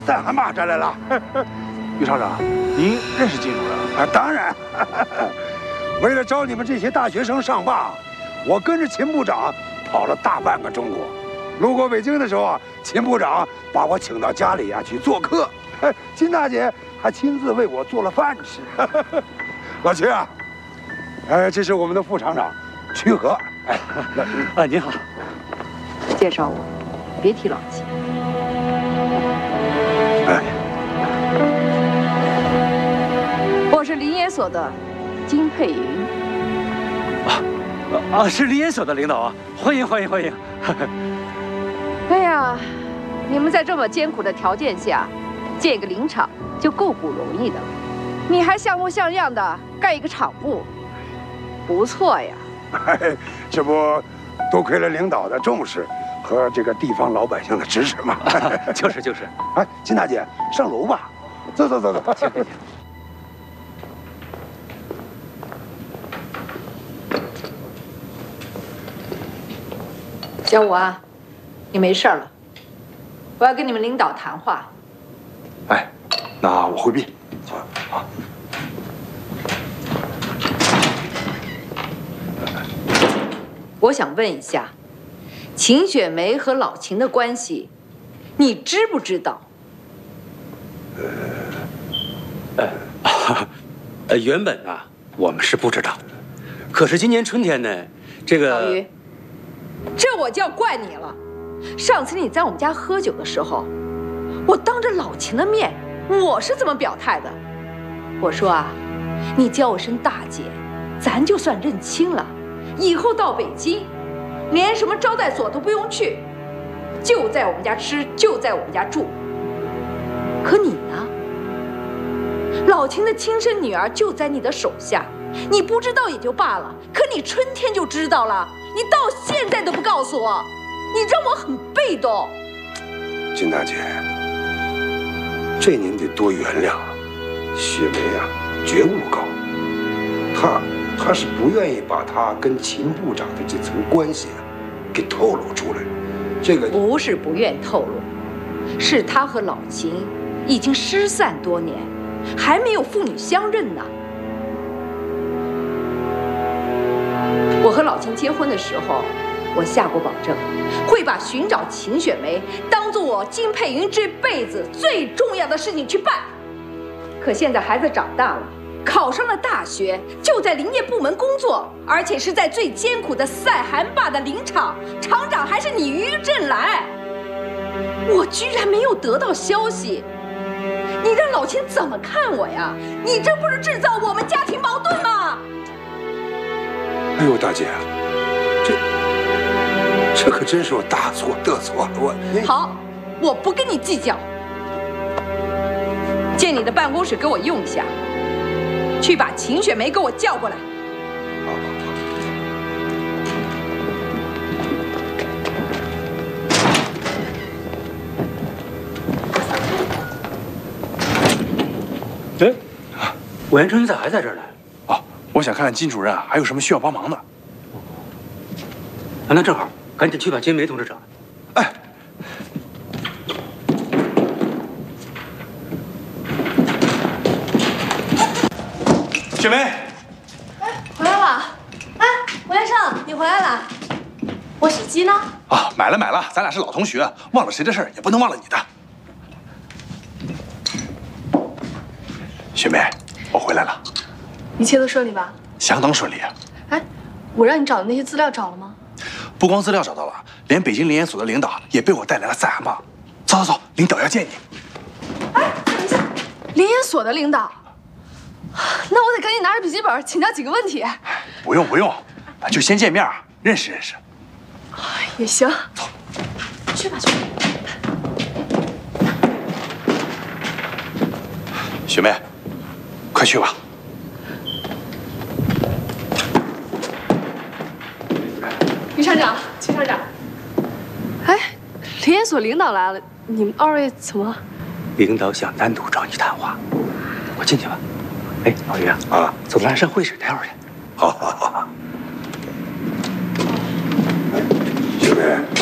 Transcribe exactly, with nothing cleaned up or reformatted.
咱还骂这来了。 于厂长，您认识金主任啊？当然。为了招你们这些大学生上坝，我跟着秦部长跑了大半个中国。路过北京的时候啊，秦部长把我请到家里啊去做客，金大姐还亲自为我做了饭吃。老秦啊，哎，这是我们的副厂长曲和。哎， 啊，您好。 介绍我，别提老秦。 哎， 我是林研所的金佩云。 啊啊，是林研所的领导啊，欢迎欢迎欢迎。 哎呀，你们在这么艰苦的条件下建一个林场就够不容易的了，你还像模像样的盖一个厂部，不错呀。 哎，这不多亏了领导的重视和这个地方老百姓的支持嘛。 就是就是。 哎，金大姐，上楼吧，走走走走。 行行行。 小武啊，你没事了，我要跟你们领导谈话。 哎，那我回避。好。 我想问一下，秦雪梅和老秦的关系，你知不知道？ 呃，呃，原本啊，我们是不知道，可是今年春天呢，这个老于，这我就要怪你了。上次你在我们家喝酒的时候，我当着老秦的面，我是怎么表态的？我说啊，你叫我声大姐，咱就算认清了。以后到北京，连什么招待所都不用去，就在我们家吃，就在我们家住。可你呢？老秦的亲生女儿就在你的手下，你不知道也就罢了，可你春天就知道了，你到现在都不告诉我，你让我很被动。 金大姐，这您得多原谅啊。雪梅啊，觉悟高，她。他是不愿意把他跟秦部长的这层关系啊，给透露出来。这个不是不愿透露，是他和老秦已经失散多年，还没有父女相认呢。我和老秦结婚的时候，我下过保证，会把寻找秦雪梅当做我金佩云这辈子最重要的事情去办。可现在孩子长大了。考上了大学，就在林业部门工作，而且是在最艰苦的塞罕坝的林场，厂长还是你于振来。我居然没有得到消息，你让老秦怎么看我呀？你这不是制造我们家庭矛盾吗？ 哎呦，大姐，这这可真是我大错特错了。我好，我不跟你计较，借你的办公室给我用一下。去把秦雪梅给我叫过来。 好好好。 哎，武元春，你咋还在这儿呢？ 哦，我想看看金主任啊，还有什么需要帮忙的。 啊，那正好，赶紧去把金梅同志找来。 哎。雪梅， 哎，回来了！哎，吴先生，你回来了。我喜鸡呢？ 啊，买了买了，咱俩是老同学，忘了谁的事儿也不能忘了你的。雪梅，我回来了。 一切都顺利吧？ 相当顺利啊。 哎，我让你找的那些资料找了吗？ 不光资料找到了，连北京林研所的领导也被我带来了塞罕坝。走走走，领导要见你。 哎，等一下，林研所的领导。那我得赶紧拿着笔记本请教几个问题。 不用不用，就先见面，认识认识。 也行。 走， 去吧去吧。 雪梅，快去吧。 于厂长，秦厂长。哎，林研所领导来了，你们二位怎么？ 领导想单独找你谈话，我进去吧。哎，老于啊，啊，走，咱上会室待会儿去。 好好好。雪梅。